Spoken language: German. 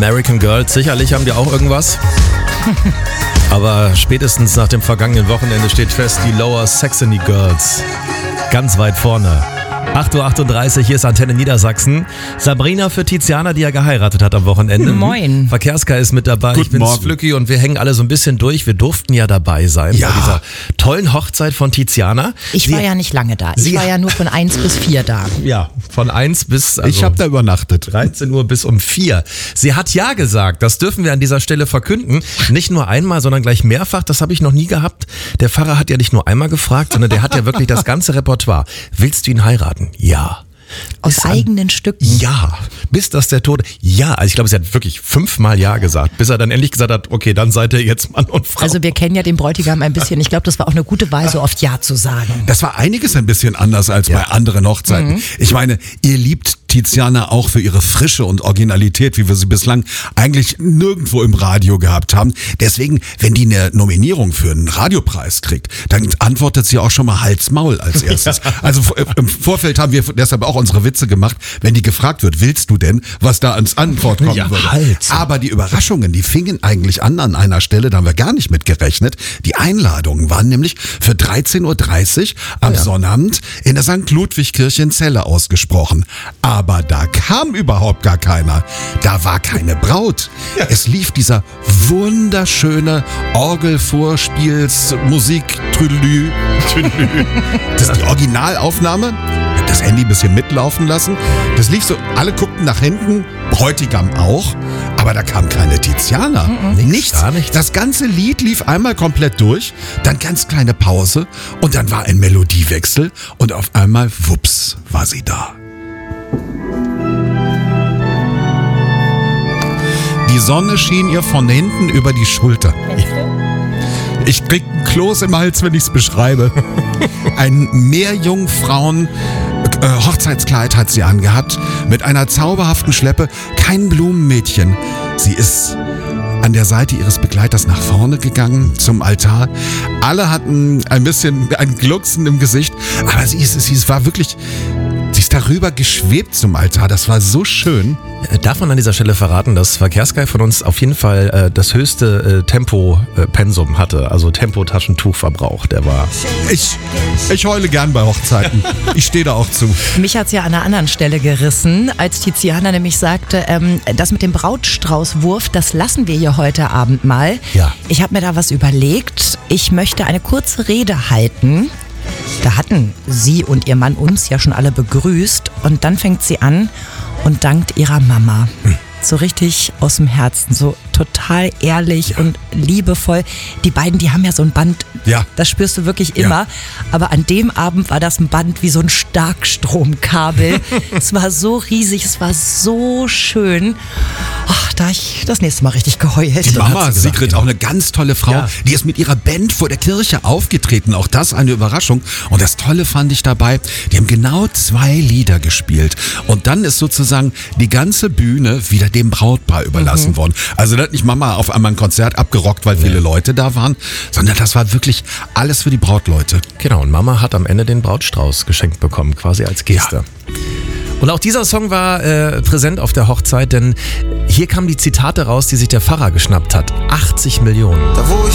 American Girls, sicherlich haben die auch irgendwas. Aber spätestens nach dem vergangenen Wochenende steht fest, die Lower Saxony Girls ganz weit vorne. 8.38 Uhr, hier ist Antenne Niedersachsen. Sabrina für Tiziana, die ja geheiratet hat am Wochenende. Moin. Verkehrskai ist mit dabei. Guten ich bin's, Morgen. Flücki, und wir hängen alle so ein bisschen durch. Wir durften ja dabei sein bei dieser tollen Hochzeit von Tiziana. Ich war ja nicht lange da. Ich war ja nur von 1 bis 4 da. Ja, von 1 bis... Ich habe da übernachtet. 13 Uhr bis um 4. Sie hat ja gesagt, das dürfen wir an dieser Stelle verkünden. Nicht nur einmal, sondern gleich mehrfach. Das habe ich noch nie gehabt. Der Pfarrer hat ja nicht nur einmal gefragt, sondern der hat ja wirklich das ganze Repertoire. Willst du ihn heiraten? Ja. Aus eigenen Stücken. Ja, bis das der Tod. Ja, also ich glaube, sie hat wirklich 5-mal Ja gesagt, bis er dann endlich gesagt hat, okay, dann seid ihr jetzt Mann und Frau. Also wir kennen ja den Bräutigam ein bisschen. Ich glaube, das war auch eine gute Wahl, so oft Ja zu sagen. Das war einiges ein bisschen anders als bei anderen Hochzeiten. Ich meine, ihr liebt Tiziana auch für ihre Frische und Originalität, wie wir sie bislang eigentlich nirgendwo im Radio gehabt haben. Deswegen, wenn die eine Nominierung für einen Radiopreis kriegt, dann antwortet sie auch schon mal Hals-Maul als erstes. Also im Vorfeld haben wir deshalb auch unsere Witze gemacht, wenn die gefragt wird, willst du denn, was da ans Antwort kommen würde. Hals. Aber die Überraschungen, die fingen eigentlich an einer Stelle, da haben wir gar nicht mit gerechnet. Die Einladungen waren nämlich für 13.30 Uhr am Sonnabend in der St. Ludwig-Kirche in Celle ausgesprochen. Aber da kam überhaupt gar keiner. Da war keine Braut. Es lief dieser wunderschöne Orgelvorspiels-Musik-Trüdelü. Das ist die Originalaufnahme. Hab das Handy ein bisschen mitlaufen lassen. Das lief so, alle guckten nach hinten, Bräutigam auch, aber da kam keine Tiziana. Nichts. Gar nichts. Das ganze Lied lief einmal komplett durch, dann ganz kleine Pause und dann war ein Melodiewechsel und auf einmal, wups, war sie da. Die Sonne schien ihr von hinten über die Schulter. Ich krieg einen Kloß im Hals, wenn ich's beschreibe. Ein Meerjungfrauen Hochzeitskleid hat sie angehabt, mit einer zauberhaften Schleppe, kein Blumenmädchen. Sie ist an der Seite ihres Begleiters nach vorne gegangen zum Altar. Alle hatten ein bisschen ein Glucksen im Gesicht, aber sie war wirklich... Sie ist darüber geschwebt zum Altar. Das war so schön. Darf man an dieser Stelle verraten, dass Verkehrskai von uns auf jeden Fall das höchste Tempo-Pensum hatte, also Tempotaschentuchverbrauch, der war... Ich heule gern bei Hochzeiten. Ich stehe da auch zu. Mich hat's ja an einer anderen Stelle gerissen, als Tiziana nämlich sagte, das mit dem Brautstraußwurf, das lassen wir hier heute Abend mal. Ja. Ich habe mir da was überlegt. Ich möchte eine kurze Rede halten. Da hatten sie und ihr Mann uns ja schon alle begrüßt und dann fängt sie an und dankt ihrer Mama. So richtig aus dem Herzen, so total ehrlich und liebevoll. Die beiden, die haben ja so ein Band, das spürst du wirklich immer. Aber an dem Abend war das ein Band wie so ein Starkstromkabel. Es war so riesig, es war so schön. Ach, da ich das nächste Mal richtig geheult. Die Mama, hat sie gesagt, Sigrid, auch eine ganz tolle Frau. Ja. Die ist mit ihrer Band vor der Kirche aufgetreten. Auch das eine Überraschung. Und das Tolle fand ich dabei, die haben genau 2 Lieder gespielt. Und dann ist sozusagen die ganze Bühne wieder dem Brautpaar überlassen worden. Also da hat nicht Mama auf einmal ein Konzert abgerockt, weil viele Leute da waren, sondern das war wirklich alles für die Brautleute. Genau, und Mama hat am Ende den Brautstrauß geschenkt bekommen, quasi als Geste. Und auch dieser Song war präsent auf der Hochzeit, denn hier kamen die Zitate raus, die sich der Pfarrer geschnappt hat. 80 Millionen.